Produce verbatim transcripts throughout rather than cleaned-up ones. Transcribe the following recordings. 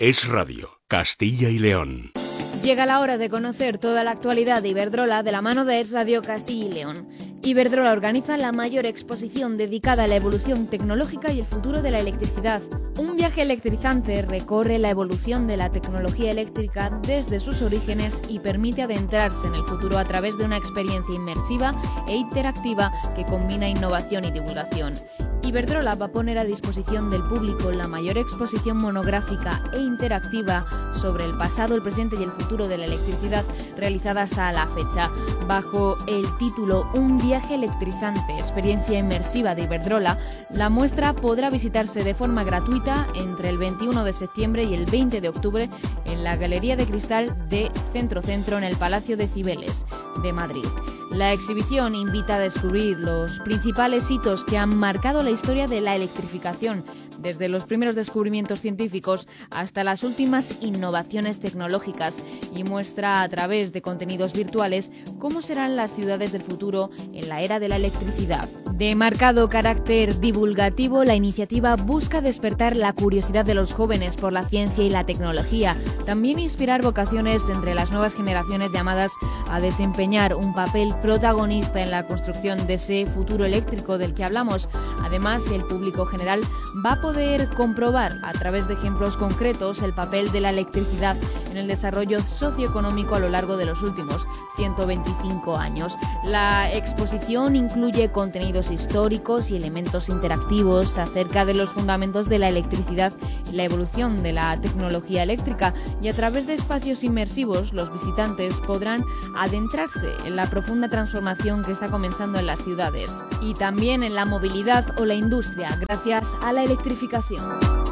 Es Radio, Castilla y León. Llega la hora de conocer toda la actualidad de Iberdrola de la mano de Es Radio Castilla y León. Iberdrola organiza la mayor exposición dedicada a la evolución tecnológica y el futuro de la electricidad. Un viaje electrizante recorre la evolución de la tecnología eléctrica desde sus orígenes y permite adentrarse en el futuro a través de una experiencia inmersiva e interactiva que combina innovación y divulgación. Iberdrola va a poner a disposición del público la mayor exposición monográfica e interactiva sobre el pasado, el presente y el futuro de la electricidad realizada hasta la fecha. Bajo el título Un viaje electrizante, experiencia inmersiva de Iberdrola, la muestra podrá visitarse de forma gratuita entre el veintiuno de septiembre y el veinte de octubre en la Galería de Cristal de Centro Centro en el Palacio de Cibeles de Madrid. La exhibición invita a descubrir los principales hitos que han marcado la historia de la electrificación, desde los primeros descubrimientos científicos hasta las últimas innovaciones tecnológicas, y muestra a través de contenidos virtuales cómo serán las ciudades del futuro en la era de la electricidad. De marcado carácter divulgativo, la iniciativa busca despertar la curiosidad de los jóvenes por la ciencia y la tecnología, también inspirar vocaciones entre las nuevas generaciones llamadas a desempeñar un papel protagonista en la construcción de ese futuro eléctrico del que hablamos. Además, el público general va a poder comprobar a través de ejemplos concretos el papel de la electricidad en el desarrollo socioeconómico a lo largo de los últimos ciento veinticinco años. La exposición incluye contenidos históricos y elementos interactivos acerca de los fundamentos de la electricidad y la evolución de la tecnología eléctrica, y a través de espacios inmersivos los visitantes podrán adentrarse en la profunda transformación que está comenzando en las ciudades y también en la movilidad o la industria gracias a la electrificación.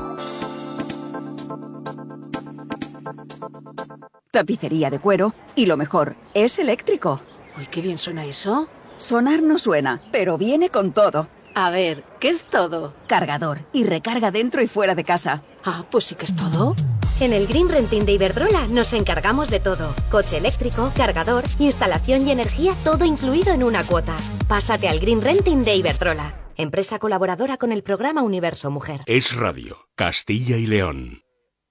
Tapicería de cuero y lo mejor, es eléctrico. Uy, qué bien suena eso. Sonar no suena, pero viene con todo. A ver, ¿qué es todo? Cargador y recarga dentro y fuera de casa. Ah, pues sí que es todo. En el Green Renting de Iberdrola nos encargamos de todo. Coche eléctrico, cargador, instalación y energía, todo incluido en una cuota. Pásate al Green Renting de Iberdrola, empresa colaboradora con el programa Universo Mujer. Es Radio, Castilla y León.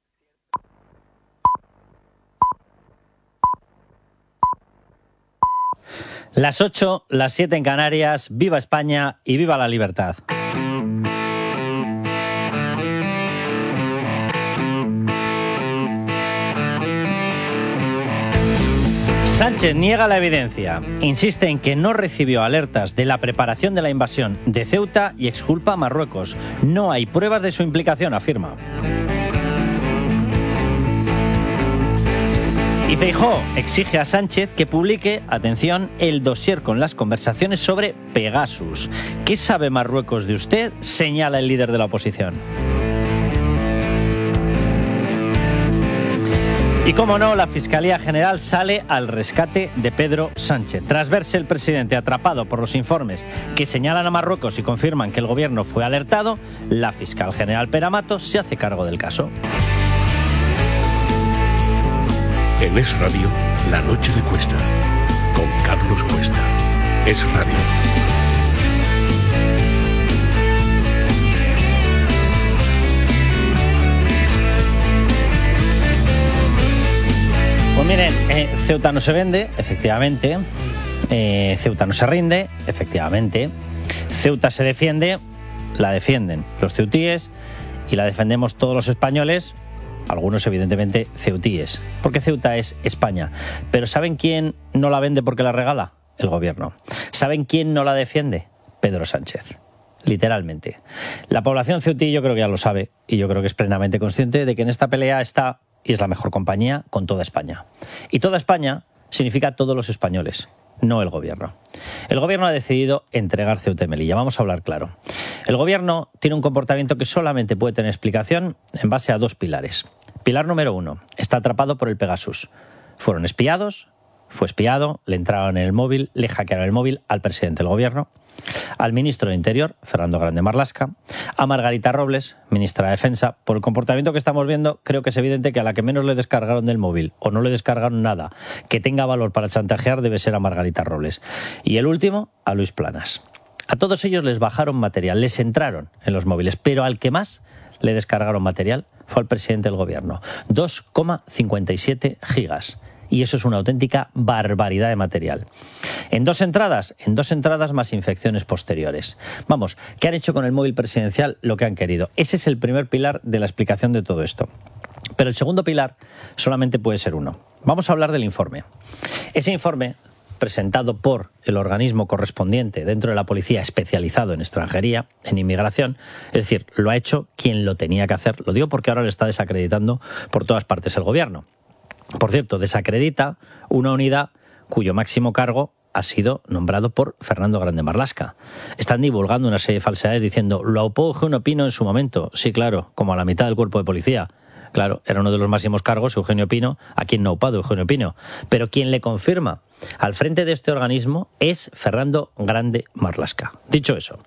Las ocho, las siete en Canarias, viva España y viva la libertad. Sánchez niega la evidencia, insiste en que no recibió alertas de la preparación de la invasión de Ceuta y exculpa a Marruecos. No hay pruebas de su implicación, afirma. Y Feijóo exige a Sánchez que publique, atención, el dossier con las conversaciones sobre Pegasus. ¿Qué sabe Marruecos de usted?, señala el líder de la oposición. Y como no, la Fiscalía General sale al rescate de Pedro Sánchez. Tras verse el presidente atrapado por los informes que señalan a Marruecos y confirman que el gobierno fue alertado, la fiscal general Pera Matos se hace cargo del caso. En Es Radio, La Noche de Cuesta, con Carlos Cuesta. Es Radio. Pues miren, eh, Ceuta no se vende, efectivamente. Eh, Ceuta no se rinde, efectivamente. Ceuta se defiende, la defienden los ceutíes y la defendemos todos los españoles. Algunos, evidentemente, ceutíes, porque Ceuta es España. Pero ¿saben quién no la vende porque la regala? El gobierno. ¿Saben quién no la defiende? Pedro Sánchez. Literalmente. La población ceutí yo creo que ya lo sabe, y yo creo que es plenamente consciente de que en esta pelea está, y es la mejor compañía, con toda España. Y toda España significa todos los españoles, no el gobierno. El gobierno ha decidido entregar Ceuta y Melilla. Vamos a hablar claro. El gobierno tiene un comportamiento que solamente puede tener explicación en base a dos pilares. Pilar número uno, está atrapado por el Pegasus. Fueron espiados, fue espiado, le entraron en el móvil, le hackearon el móvil al presidente del gobierno, al ministro de Interior, Fernando Grande Marlaska, a Margarita Robles, ministra de Defensa. Por el comportamiento que estamos viendo, creo que es evidente que a la que menos le descargaron del móvil o no le descargaron nada que tenga valor para chantajear debe ser a Margarita Robles. Y el último, a Luis Planas. A todos ellos les bajaron material, les entraron en los móviles, pero al que más le descargaron material fue al presidente del gobierno. dos coma cincuenta y siete gigas. Y eso es una auténtica barbaridad de material. En dos entradas, en dos entradas más infecciones posteriores. Vamos, ¿qué han hecho con el móvil presidencial? Lo que han querido. Ese es el primer pilar de la explicación de todo esto. Pero el segundo pilar solamente puede ser uno. Vamos a hablar del informe. Ese informe, presentado por el organismo correspondiente dentro de la policía especializado en extranjería, en inmigración, es decir, lo ha hecho quien lo tenía que hacer. Lo digo porque ahora le está desacreditando por todas partes el gobierno. Por cierto, desacredita una unidad cuyo máximo cargo ha sido nombrado por Fernando Grande Marlaska. Están divulgando una serie de falsedades diciendo lo aupó Eugenio Pino en su momento. Sí, claro, como a la mitad del cuerpo de policía. Claro, era uno de los máximos cargos, Eugenio Pino, a quien no ha upado Eugenio Pino. Pero quien le confirma al frente de este organismo es Fernando Grande Marlaska. Dicho eso,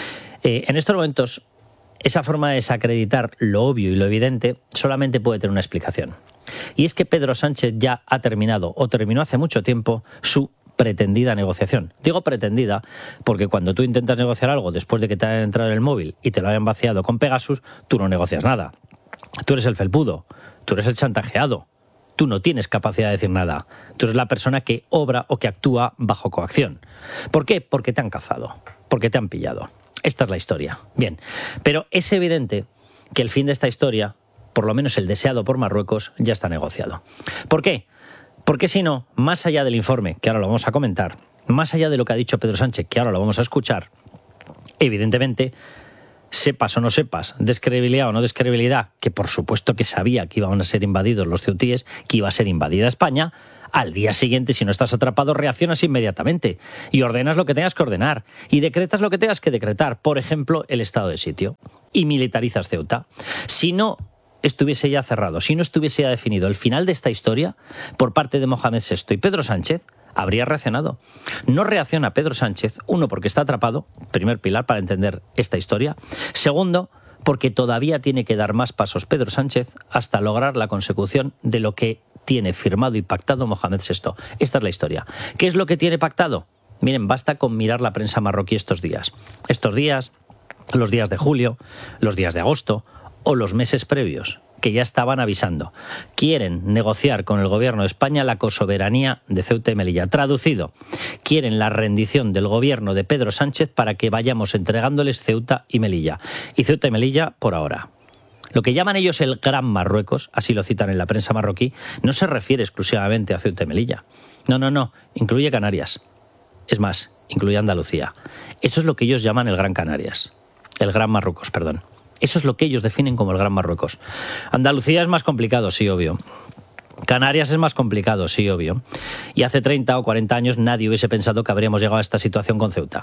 eh, en estos momentos, esa forma de desacreditar lo obvio y lo evidente solamente puede tener una explicación. Y es que Pedro Sánchez ya ha terminado, o terminó hace mucho tiempo, su pretendida negociación. Digo pretendida porque cuando tú intentas negociar algo después de que te hayan entrado en el móvil y te lo hayan vaciado con Pegasus, tú no negocias nada. Tú eres el felpudo, tú eres el chantajeado, tú no tienes capacidad de decir nada. Tú eres la persona que obra o que actúa bajo coacción. ¿Por qué? Porque te han cazado, porque te han pillado. Esta es la historia. Bien, pero es evidente que el fin de esta historia, por lo menos el deseado por Marruecos, ya está negociado. ¿Por qué? Porque si no, más allá del informe, que ahora lo vamos a comentar, más allá de lo que ha dicho Pedro Sánchez, que ahora lo vamos a escuchar, evidentemente, sepas o no sepas, descredibilidad o no descredibilidad, que por supuesto que sabía que iban a ser invadidos los ceutíes, que iba a ser invadida España, al día siguiente, si no estás atrapado, reaccionas inmediatamente y ordenas lo que tengas que ordenar y decretas lo que tengas que decretar, por ejemplo, el estado de sitio, y militarizas Ceuta. Si no estuviese ya cerrado, si no estuviese ya definido el final de esta historia por parte de Mohamed sexto y Pedro Sánchez, habría reaccionado. No reacciona Pedro Sánchez, uno, porque está atrapado, primer pilar para entender esta historia. Segundo, porque todavía tiene que dar más pasos Pedro Sánchez hasta lograr la consecución de lo que tiene firmado y pactado Mohamed sexto. Esta es la historia. ¿Qué es lo que tiene pactado? Miren, basta con mirar la prensa marroquí estos días. Estos días, los días de julio, los días de agosto o los meses previos, que ya estaban avisando. Quieren negociar con el gobierno de España la cosoberanía de Ceuta y Melilla. Traducido, quieren la rendición del gobierno de Pedro Sánchez para que vayamos entregándoles Ceuta y Melilla. Y Ceuta y Melilla por ahora. Lo que llaman ellos el Gran Marruecos, así lo citan en la prensa marroquí, no se refiere exclusivamente a Ceuta y Melilla. No, no, no, incluye Canarias. Es más, incluye Andalucía. Eso es lo que ellos llaman el Gran Canarias. El Gran Marruecos, perdón. Eso es lo que ellos definen como el Gran Marruecos. Andalucía es más complicado, sí, obvio. Canarias es más complicado, sí, obvio. Y hace treinta o cuarenta años nadie hubiese pensado que habríamos llegado a esta situación con Ceuta.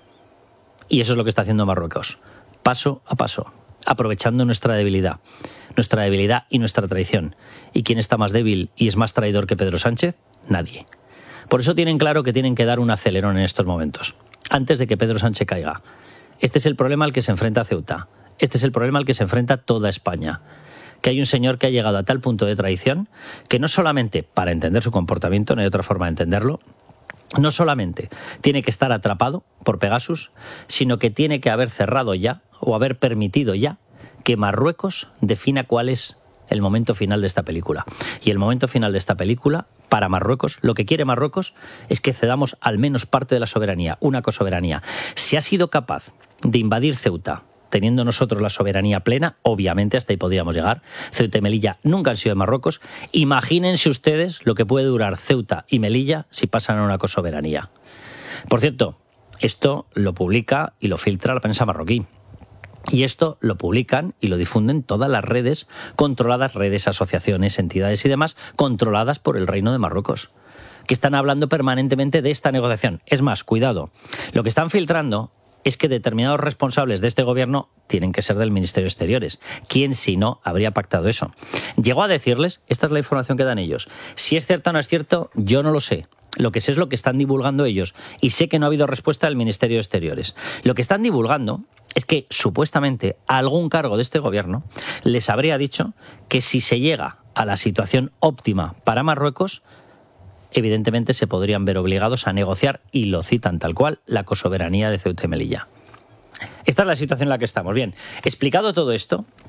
Y eso es lo que está haciendo Marruecos. Paso a paso, aprovechando nuestra debilidad. Nuestra debilidad y nuestra traición. ¿Y quién está más débil y es más traidor que Pedro Sánchez? Nadie. Por eso tienen claro que tienen que dar un acelerón en estos momentos, antes de que Pedro Sánchez caiga. Este es el problema al que se enfrenta Ceuta. Este es el problema al que se enfrenta toda España. Que hay un señor que ha llegado a tal punto de traición que no solamente, para entender su comportamiento, no hay otra forma de entenderlo, no solamente tiene que estar atrapado por Pegasus, sino que tiene que haber cerrado ya, o haber permitido ya, que Marruecos defina cuál es el momento final de esta película. Y el momento final de esta película, para Marruecos, lo que quiere Marruecos es que cedamos al menos parte de la soberanía, una cosoberanía. Si ha sido capaz de invadir Ceuta, teniendo nosotros la soberanía plena, obviamente hasta ahí podríamos llegar. Ceuta y Melilla nunca han sido de Marruecos. Imagínense ustedes lo que puede durar Ceuta y Melilla si pasan a una cosoberanía. Por cierto, esto lo publica y lo filtra la prensa marroquí. Y esto lo publican y lo difunden todas las redes controladas, redes, asociaciones, entidades y demás, controladas por el Reino de Marruecos, que están hablando permanentemente de esta negociación. Es más, cuidado, lo que están filtrando es que determinados responsables de este gobierno tienen que ser del Ministerio de Exteriores. ¿Quién, si no, habría pactado eso? Llegó a decirles, esta es la información que dan ellos. Si es cierto o no es cierto, yo no lo sé. Lo que sé es lo que están divulgando ellos. Y sé que no ha habido respuesta del Ministerio de Exteriores. Lo que están divulgando es que, supuestamente, algún cargo de este gobierno les habría dicho que si se llega a la situación óptima para Marruecos, evidentemente se podrían ver obligados a negociar, y lo citan tal cual, la cosoberanía de Ceuta y Melilla. Esta es la situación en la que estamos. Bien, explicado todo esto,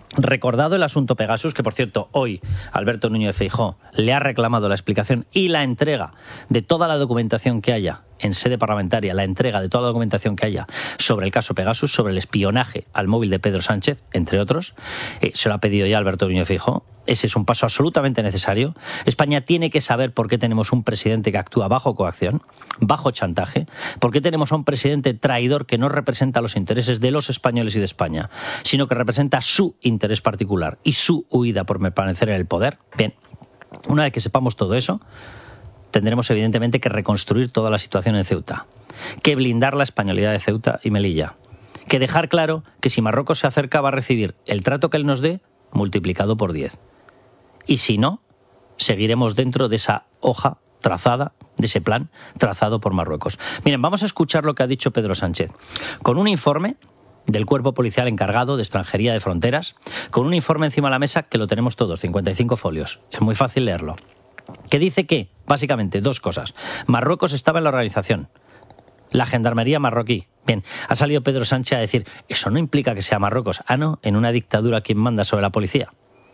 Recordado el asunto Pegasus, que por cierto hoy Alberto Núñez Feijóo le ha reclamado la explicación y la entrega de toda la documentación que haya en sede parlamentaria, la entrega de toda la documentación que haya sobre el caso Pegasus, sobre el espionaje al móvil de Pedro Sánchez, entre otros, eh, se lo ha pedido ya Alberto Núñez Feijóo. Ese es un paso absolutamente necesario. España tiene que saber por qué tenemos un presidente que actúa bajo coacción, bajo chantaje, por qué tenemos a un presidente traidor que no representa los intereses de los españoles y de España, sino que representa su interés particular y su huida por permanecer en el poder. Bien, una vez que sepamos todo eso, tendremos evidentemente que reconstruir toda la situación en Ceuta, que blindar la españolidad de Ceuta y Melilla, que dejar claro que si Marruecos se acerca va a recibir el trato que él nos dé multiplicado por diez. Y si no, seguiremos dentro de esa hoja trazada, de ese plan trazado por Marruecos. Miren, vamos a escuchar lo que ha dicho Pedro Sánchez. Con un informe del Cuerpo Policial encargado de Extranjería de Fronteras, con un informe encima de la mesa que lo tenemos todos, cincuenta y cinco folios. Es muy fácil leerlo. Que dice que, básicamente, dos cosas. Marruecos estaba en la organización. La gendarmería marroquí. Bien, ha salido Pedro Sánchez a decir, eso no implica que sea Marruecos. Ah, no, en una dictadura, ¿quién manda sobre la policía?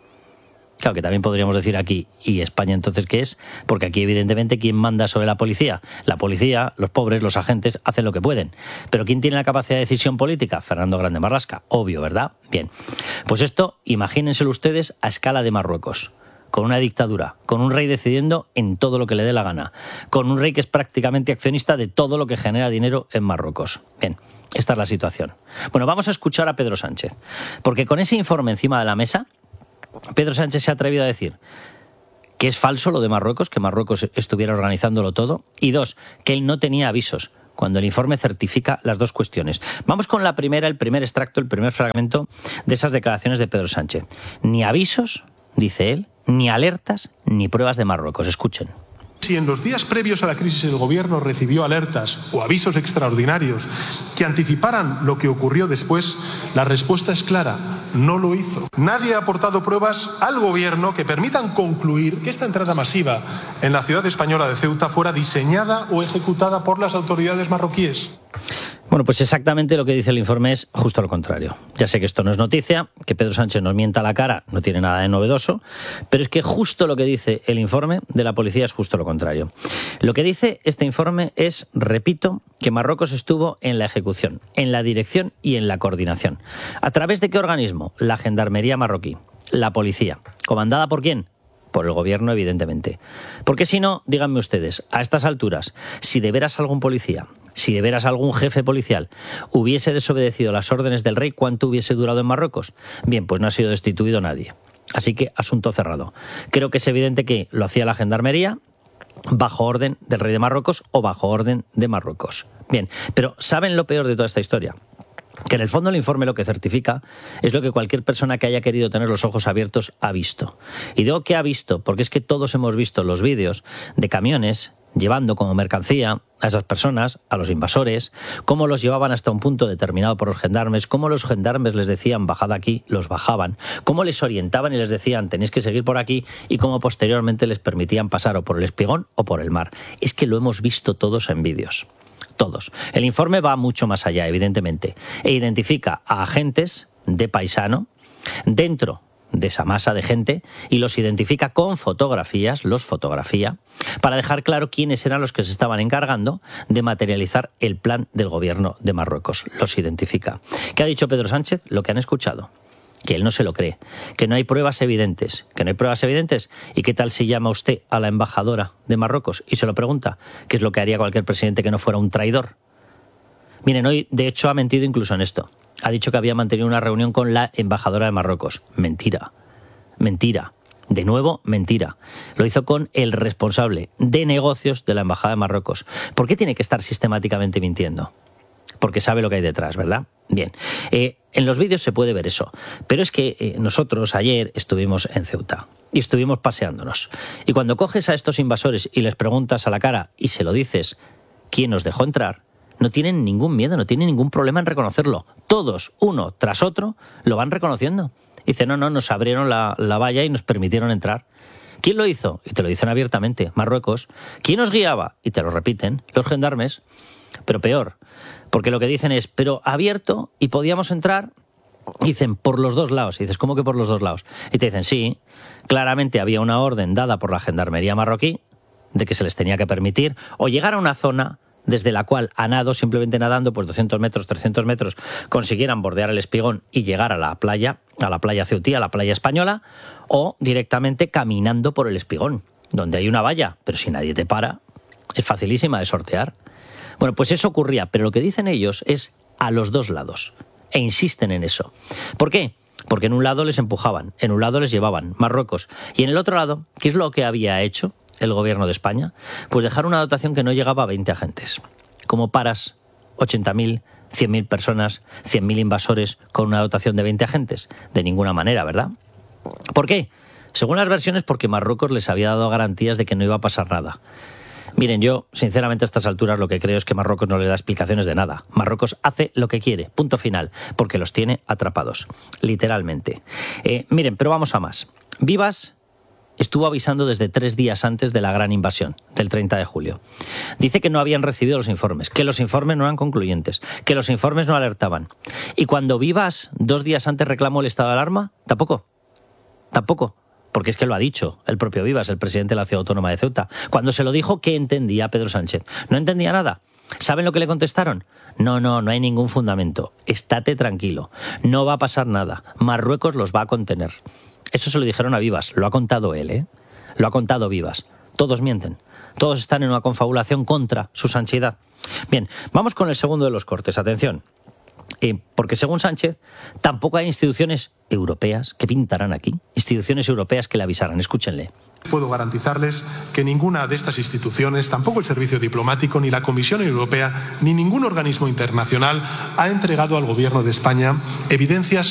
Claro que también podríamos decir aquí, ¿y España entonces qué es? Porque aquí evidentemente ¿quién manda sobre la policía? La policía, los pobres, los agentes, hacen lo que pueden. ¿Pero quién tiene la capacidad de decisión política? Fernando Grande Marlaska, obvio, ¿verdad? Bien, pues esto, imagínenselo ustedes a escala de Marruecos, con una dictadura, con un rey decidiendo en todo lo que le dé la gana, con un rey que es prácticamente accionista de todo lo que genera dinero en Marruecos. Bien, esta es la situación. Bueno, vamos a escuchar a Pedro Sánchez, porque con ese informe encima de la mesa, Pedro Sánchez se ha atrevido a decir que es falso lo de Marruecos, que Marruecos estuviera organizándolo todo, y dos, que él no tenía avisos, cuando el informe certifica las dos cuestiones. Vamos con la primera, el primer extracto, el primer fragmento de esas declaraciones de Pedro Sánchez. Ni avisos, dice él, ni alertas, ni pruebas de Marruecos. Escuchen. Si en los días previos a la crisis el gobierno recibió alertas o avisos extraordinarios que anticiparan lo que ocurrió después, la respuesta es clara, no lo hizo. Nadie ha aportado pruebas al gobierno que permitan concluir que esta entrada masiva en la ciudad española de Ceuta fuera diseñada o ejecutada por las autoridades marroquíes. Bueno, pues exactamente lo que dice el informe es justo lo contrario. Ya sé que esto no es noticia, que Pedro Sánchez nos mienta la cara, no tiene nada de novedoso, pero es que justo lo que dice el informe de la policía es justo lo contrario. Lo que dice este informe es, repito, que Marruecos estuvo en la ejecución, en la dirección y en la coordinación. ¿A través de qué organismo? La Gendarmería marroquí, la policía. ¿Comandada por quién? Por el gobierno, evidentemente. Porque si no, díganme ustedes, a estas alturas, si de veras algún policía, si de veras algún jefe policial hubiese desobedecido las órdenes del rey, ¿cuánto hubiese durado en Marruecos? Bien, pues no ha sido destituido nadie. Así que, asunto cerrado. Creo que es evidente que lo hacía la Gendarmería bajo orden del rey de Marruecos o bajo orden de Marruecos. Bien, pero ¿saben lo peor de toda esta historia? Que en el fondo el informe lo que certifica es lo que cualquier persona que haya querido tener los ojos abiertos ha visto. Y digo que ha visto porque es que todos hemos visto los vídeos de camiones llevando como mercancía a esas personas, a los invasores, cómo los llevaban hasta un punto determinado por los gendarmes, cómo los gendarmes les decían bajad aquí, los bajaban, cómo les orientaban y les decían tenéis que seguir por aquí y cómo posteriormente les permitían pasar o por el espigón o por el mar. Es que lo hemos visto todos en vídeos. Todos. El informe va mucho más allá, evidentemente, e identifica a agentes de paisano dentro de esa masa de gente y los identifica con fotografías, los fotografía, para dejar claro quiénes eran los que se estaban encargando de materializar el plan del gobierno de Marruecos. Los identifica. ¿Qué ha dicho Pedro Sánchez? Lo que han escuchado. Que él no se lo cree, que no hay pruebas evidentes, que no hay pruebas evidentes. ¿Y qué tal si llama usted a la embajadora de Marruecos y se lo pregunta? ¿Qué es lo que haría cualquier presidente que no fuera un traidor? Miren, hoy de hecho ha mentido incluso en esto. Ha dicho que había mantenido una reunión con la embajadora de Marruecos. Mentira, mentira. De nuevo, mentira. Lo hizo con el responsable de negocios de la embajada de Marruecos. ¿Por qué tiene que estar sistemáticamente mintiendo? Porque sabe lo que hay detrás, ¿verdad? Bien, eh, en los vídeos se puede ver eso, pero es que eh, nosotros ayer estuvimos en Ceuta y estuvimos paseándonos. Y cuando coges a estos invasores y les preguntas a la cara y se lo dices quién nos dejó entrar, no tienen ningún miedo, no tienen ningún problema en reconocerlo. Todos, uno tras otro, lo van reconociendo. Dicen, no, no, nos abrieron la, la valla y nos permitieron entrar. ¿Quién lo hizo? Y te lo dicen abiertamente, Marruecos. ¿Quién os guiaba? Y te lo repiten, los gendarmes. Pero peor, porque lo que dicen es, pero abierto y podíamos entrar Dicen, por los dos lados. Y dices, ¿cómo que por los dos lados? Y te dicen, sí, claramente había una orden dada por la gendarmería marroquí de que se les tenía que permitir o llegar a una zona desde la cual a nado, simplemente nadando, pues doscientos metros, trescientos metros, consiguieran bordear el Espigón y llegar a la playa, a la playa ceutí, a la playa española, o directamente caminando por el Espigón, donde hay una valla, pero si nadie te para, es facilísima de sortear. Bueno, pues eso ocurría, pero lo que dicen ellos es a los dos lados, e insisten en eso. ¿Por qué? Porque en un lado les empujaban, en un lado les llevaban, Marruecos, y en el otro lado, ¿qué es lo que había hecho el gobierno de España? Pues dejar una dotación que no llegaba a veinte agentes. ¿Cómo paras ochenta mil, cien mil personas, cien mil invasores con una dotación de veinte agentes? De ninguna manera, ¿verdad? ¿Por qué? Según las versiones, porque Marruecos les había dado garantías de que no iba a pasar nada. Miren, yo, sinceramente, a estas alturas lo que creo es que Marruecos no le da explicaciones de nada. Marruecos hace lo que quiere, punto final, porque los tiene atrapados, literalmente. Eh, miren, pero vamos a más. Vivas estuvo avisando desde tres días antes de la gran invasión, del treinta de julio. Dice que no habían recibido los informes, que los informes no eran concluyentes, que los informes no alertaban. Y cuando Vivas, dos días antes, reclamó el estado de alarma, tampoco, tampoco. Porque es que lo ha dicho el propio Vivas, el presidente de la Ciudad Autónoma de Ceuta. Cuando se lo dijo, ¿qué entendía Pedro Sánchez? No entendía nada. ¿Saben lo que le contestaron? No, no, no hay ningún fundamento. Estate tranquilo. No va a pasar nada. Marruecos los va a contener. Eso se lo dijeron a Vivas. Lo ha contado él, ¿eh? Lo ha contado Vivas. Todos mienten. Todos están en una confabulación contra su santidad. Bien, vamos con el segundo de los cortes. Atención. Eh, porque según Sánchez, tampoco hay instituciones europeas que pintarán aquí, instituciones europeas que le avisaran. Escúchenle. Puedo garantizarles que ninguna de estas instituciones, tampoco el Servicio Diplomático, ni la Comisión Europea, ni ningún organismo internacional ha entregado al Gobierno de España evidencias